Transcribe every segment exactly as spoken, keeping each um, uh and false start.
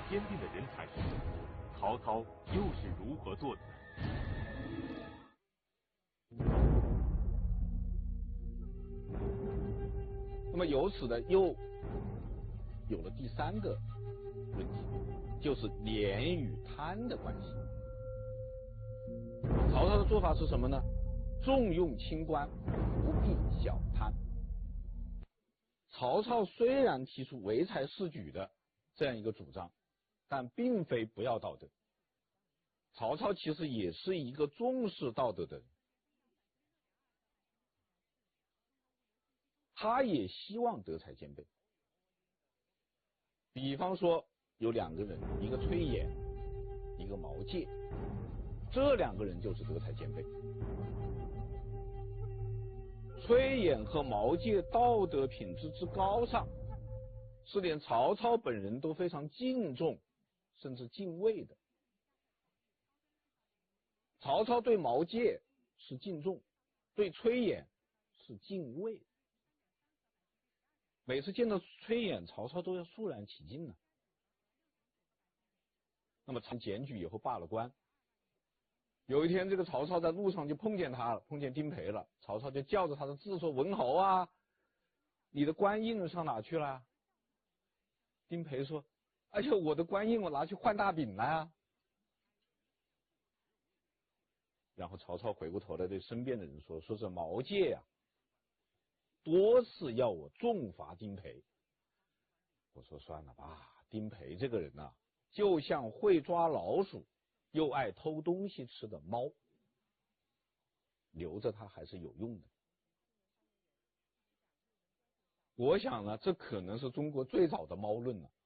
坚定的人才时，曹操又是如何做的呢？ 那么由此呢，又有了第三个问题，就是廉与贪的关系。曹操的做法是什么呢？重用轻官，不避小贪。曹操虽然提出唯才是举的这样一个主张，但并非不要道德。曹操其实也是一个重视道德的人，他也希望德才兼备。比方说有两个人，一个崔琰，一个毛玠，这两个人就是德才兼备。崔琰和毛玠道德品质之高尚，是连曹操本人都非常敬重甚至敬畏的。曹操对毛玠是敬重，对崔琰是敬畏。每次见到崔琰，曹操都要肃然起敬呢。那么从检举以后罢了官，有一天这个曹操在路上就碰见他了，碰见丁培了，曹操就叫着他的字说：“文侯啊，你的官印上哪去了？”丁培说：“哎呦，我的官印我拿去换大饼了呀。”然后曹操回过头来对身边的人说：“说是毛玠呀、啊，多次要我重罚丁培。”我说算了吧，丁培这个人呐、啊，就像会抓老鼠又爱偷东西吃的猫，留着他还是有用的。我想呢，这可能是中国最早的猫论了。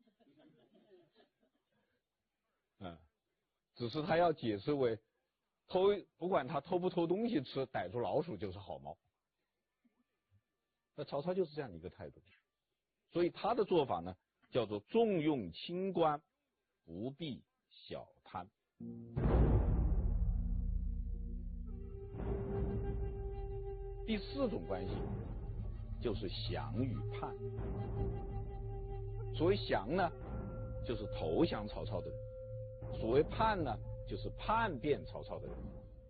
嗯，只是他要解释为偷，不管他偷不偷东西吃，逮住老鼠就是好猫。那曹操就是这样的一个态度，所以他的做法呢，叫做重用轻官，不避小贪。第四种关系就是降与叛。所谓降呢，就是投降曹操的人；所谓叛呢，就是叛变曹操的人。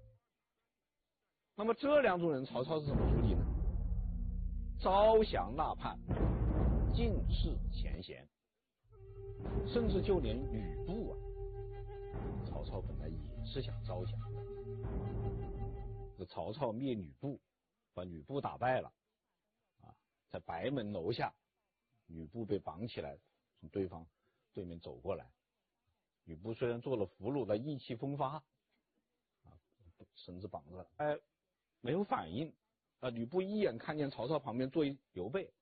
那么这两种人，曹操是怎么处理呢？招降纳叛，尽释前嫌，甚至就连吕布啊，曹操本来也是想招降的。这曹操灭吕布，把吕布打败了啊，在白门楼下，吕布被绑起来，从对方对面走过来。吕布虽然做了俘虏，的意气风发啊，绳子绑着，哎，没有反应啊。吕布一眼看见曹操旁边坐一刘备，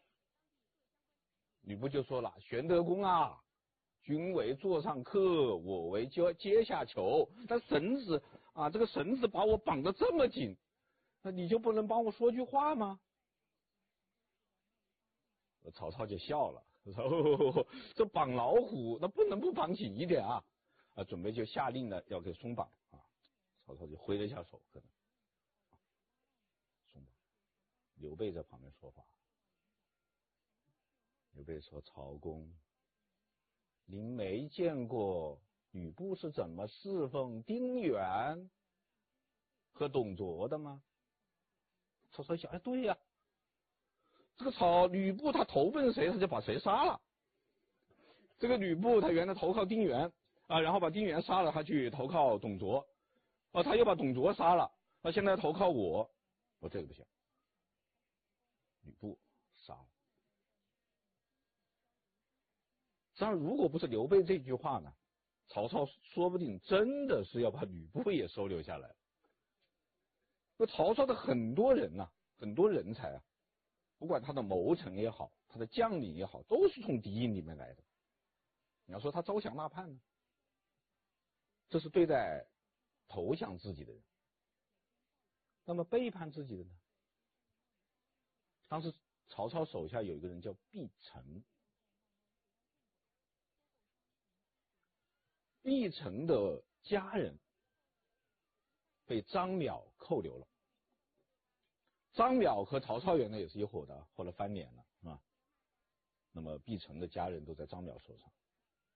吕布就说了：“玄德公啊，君为座上客，我为阶阶下囚，那绳子啊，这个绳子把我绑得这么紧，那你就不能帮我说句话吗？”曹操就笑了，说：“哦，这绑老虎，那不能不绑紧一点啊！”啊，准备就下令了，要给松绑啊。曹操就挥了一下手，可能松绑。刘备在旁边说话，刘备说：“曹公，您没见过吕布是怎么侍奉丁原和董卓的吗？”曹操想：“哎，对呀、啊。”这个曹吕布他投奔谁，他就把谁杀了。这个吕布他原来投靠丁原啊，然后把丁原杀了，他去投靠董卓，啊，他又把董卓杀了，他现在投靠我，我这个不行。吕布杀了。实际上，如果不是刘备这句话呢，曹操说不定真的是要把吕布也收留下来。那曹操的很多人呐、啊，很多人才啊。不管他的谋臣也好，他的将领也好，都是从敌营里面来的。你要说他招降纳叛呢，这是对待投降自己的人。那么背叛自己的呢？当时曹操手下有一个人叫毕城，毕城的家人被张邈扣留了。张邈和曹操原来也是一伙的，后来翻脸了，是吧？那么毕城的家人都在张邈手上。